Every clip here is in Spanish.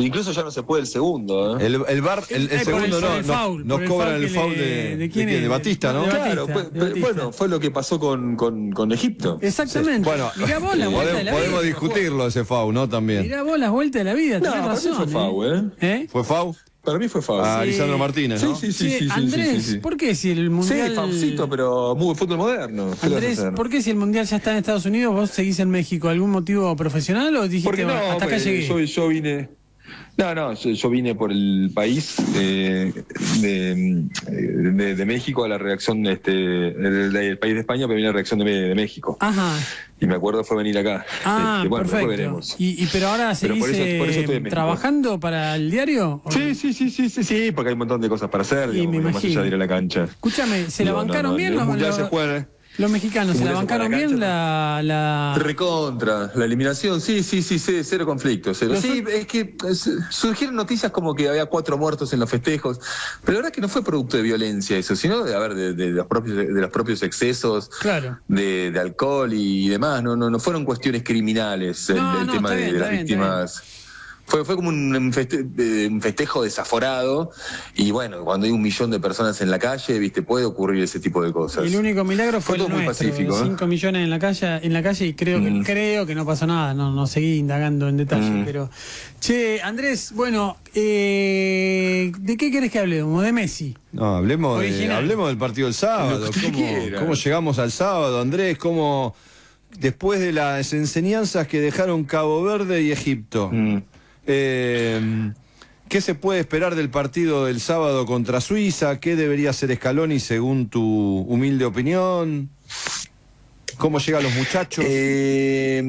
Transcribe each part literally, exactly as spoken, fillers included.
Incluso ya no se puede el segundo, ¿eh? El, el bar, el, el Eh, segundo por el- por no, el no- foul, nos por el cobran foul el que foul le- de, ¿de de, quién quién? es? De Batista, ¿no? De Batista. Claro, fue- de fue- Batista. bueno, fue lo que pasó con, con, con Egipto. Exactamente. Bueno, Mirá vos la vuelta de podemos, la podemos vida. discutirlo ese foul, ¿no? También. Mirá vos las vueltas de la vida, No, tenés para mí razón. fue foul, ¿eh? ¿Eh? ¿Fue foul? Para mí fue foul. A Sí. Lisandro Martínez, Sí, ¿no? sí, sí, Che, sí, sí, Andrés, sí, sí, sí. ¿por qué si el mundial... Sí, fausito, pero muy fútbol moderno. ¿Qué le vas a Andrés, hacer? ¿por qué si el mundial ya está en Estados Unidos, vos seguís en México? ¿Algún motivo profesional o dijiste Porque no, hasta acá pues, llegué? yo, yo vine. No, no, yo, yo vine por el país eh, de, de, de México a la reacción de este, del, del país de España, pero vine a la reacción de, de México. Ajá. Y me acuerdo fue venir acá. Ah, Este, bueno, después perfecto. veremos. ¿Y, y pero ahora Pero seguís por eso- por eso estoy en eh, México. trabajando para el diario? ¿O- Sí, sí, sí, sí, sí, sí, porque hay un montón de cosas para hacer, Sí, digamos, me más allá imagino. de ir a la cancha. Escúchame, ¿se la No, no, bancaron no, bien el los, mundial los- se juega. los mexicanos? ¿Se la El mundial se bancaron juega en bien la cancha, la, la... Recontra, la eliminación, sí, sí, sí, sí, cero conflicto, cero. Los Sí, ot- es que es, surgieron noticias como que había cuatro muertos en los festejos, pero la verdad es que no fue producto de violencia eso, sino de, a ver, de, de los propios, de los propios excesos Claro. de, de alcohol y demás, no, no, no fueron cuestiones criminales el, No, el no, tema está de, bien, de las está bien, está víctimas. Fue, fue como un, feste- de- un festejo desaforado y bueno, cuando hay un millón de personas en la calle, viste, puede ocurrir ese tipo de cosas. Y el único milagro fue, Fue todo el muy nuestro, pacífico, ¿eh? cinco millones en la calle, en la calle y creo que Mm. creo que no pasó nada, no, no seguí indagando en detalle, Mm. pero che, Andrés, bueno, eh, ¿de qué querés que hablemos? De Messi. No, hablemos, de, Original. hablemos del partido del sábado. Lo que usted ¿Cómo, quiera. cómo llegamos al sábado, Andrés? ¿Cómo, después de las enseñanzas que dejaron Cabo Verde y Egipto, Mm. eh, ¿qué se puede esperar del partido del sábado contra Suiza? ¿Qué debería hacer Scaloni según tu humilde opinión? ¿Cómo llegan los muchachos? Eh,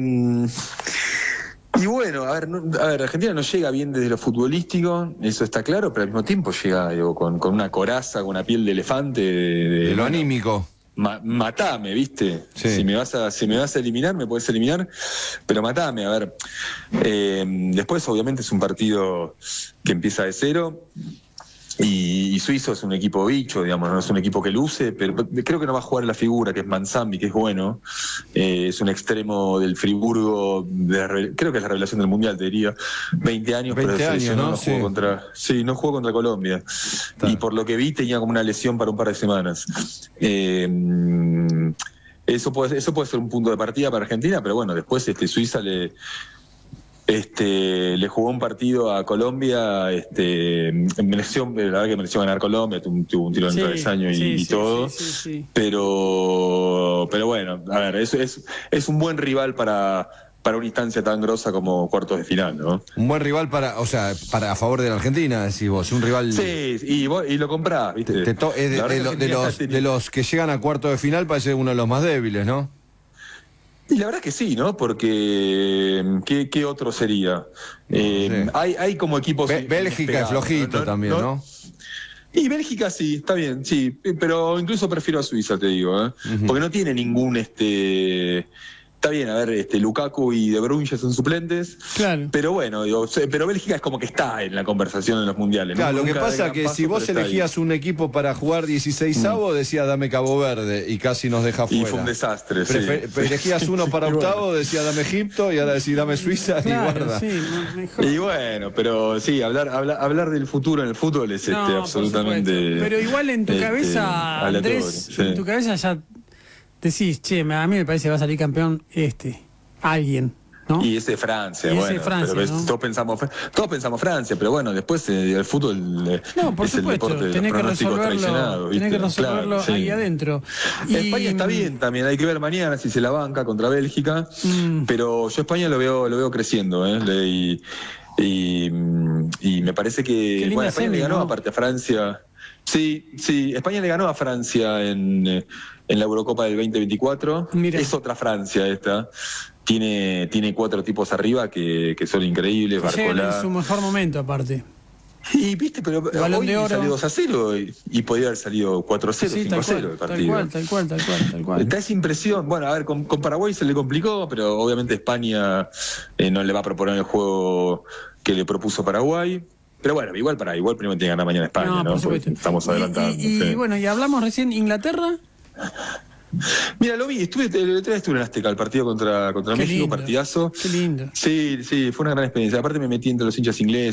y bueno, a ver, no- a ver, Argentina no llega bien desde lo futbolístico, eso está claro, pero al mismo tiempo llega digo, con, con una coraza, con una piel de elefante. De, de- de lo bueno, anímico. ma- matame, ¿viste? Sí. Si me vas a, si me vas a eliminar, me puedes eliminar, pero matame, a ver. Eh, después, obviamente, es un partido que empieza de cero. Y, y Suizo es un equipo bicho, digamos, no es un equipo que luce, pero creo que no va a jugar la figura, que es Manzambi, que es bueno. Eh, es un extremo del Friburgo, de la re- creo que es la revelación del Mundial, te diría. veinte años, pero veinte se años, lesionó, ¿no? no jugó Sí. contra. Sí, no jugó contra Colombia. Está. Y por lo que vi, tenía como una lesión para un par de semanas. Eh, eso puede, eso puede ser un punto de partida para Argentina, pero bueno, después este, Suiza le. Este, le jugó un partido a Colombia, este, mereció, la verdad que mereció ganar Colombia, tuvo, tuvo un tiro en Sí, el travesaño y, sí, y sí, todo, sí, sí, sí. pero pero bueno, a ver, es, es, es un buen rival para, para una instancia tan grosa como cuartos de final, ¿no? Un buen rival para, o sea, para a favor de la Argentina, decís vos, un rival. Sí, y, vos- y lo comprás, ¿viste? Te- te to- es de, La verdad de que lo- de Argentina los, está teniendo- de los que llegan a cuarto de final parece uno de los más débiles, ¿no? Y la verdad es que sí, ¿no? Porque ¿qué, qué otro sería? Eh, sé. hay, hay como equipos. Bé- Bélgica es inesperados, flojito también, ¿no? Y Bélgica sí, está bien, sí, pero incluso prefiero a Suiza, te digo, ¿eh? Ujú. Porque no tiene ningún este. Está bien, a ver, este Lukaku y De Bruyne ya son suplentes, Claro. pero bueno, digo, se- pero Bélgica es como que está en la conversación en los mundiales. ¿no? Claro, lo que Nunca pasa da es que gran si paso, vos pero está ahí. elegías un equipo para jugar dieciséis avos, decía dame Cabo Verde y casi nos deja Y fuera. fue un desastre, sí. Prefe- sí. Elegías uno para Y bueno. octavo, decía dame Egipto y ahora decís dame Suiza y Claro, guarda. sí, me- mejor. Y bueno, pero sí, hablar, hablar, hablar del futuro en el fútbol es No, este, por absolutamente. supuesto. Pero igual en tu este, cabeza, aleatorio, Andrés, sí. en tu cabeza ya decís, che, a mí me parece que va a salir campeón este, alguien, ¿no? Y ese Francia, Y ese bueno, Francia, pero ves, ¿no? todos pensamos todos pensamos Francia, pero bueno, después eh, el fútbol eh, No, por es el supuesto, deporte de los tenés que pronósticos resolverlo, traicionados, tenés que ¿viste? resolverlo Claro, sí. ahí adentro. Y- España está bien también, hay que ver mañana si se la banca contra Bélgica, Mm. pero yo España lo veo lo veo creciendo, ¿eh? Le- y, y, y me parece Qué que linda bueno, España semi, le ganó ¿no? aparte a Francia. Sí, sí, España le ganó a Francia en, eh, en la Eurocopa del veinte veinticuatro. Mira. Es otra Francia esta. Tiene, tiene cuatro tipos arriba que, que son increíbles, Llegan en Barcola. su mejor momento, aparte. Y viste, pero Balón hoy de oro. salió dos a cero y, y podía haber salido cuatro a cero, Sí, cinco a tal cero cual, el tal partido. cual, tal cual, tal cual, tal cual. Da esa impresión, bueno, a ver, con, con Paraguay se le complicó, pero obviamente España eh, no le va a proponer el juego que le propuso Paraguay. Pero bueno, igual para igual primero tiene que ganar mañana España, ¿no? por Porque supuesto. estamos Y- adelantando. Y, y, sí. bueno, y hablamos recién Inglaterra. Mira, lo vi, estuve, el otro día estuve en Azteca, el partido contra, contra Qué México, lindo, partidazo. Qué lindo. Sí, sí, fue una gran experiencia. Aparte me metí entre los hinchas ingleses.